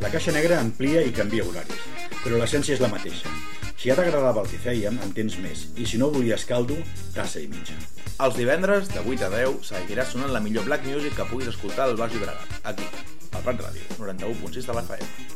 La caixa negra amplia i canvia horaris, però l'essència és la mateixa. Si ja t'agradava el que fèiem, en tens més, i si no volies caldo, tassa i mitja. Els divendres, de 8 a 10, seguirà sonant la millor black music que puguis escoltar al Baix Llobregat, aquí, al Prat Ràdio, 91.6 de l'FM.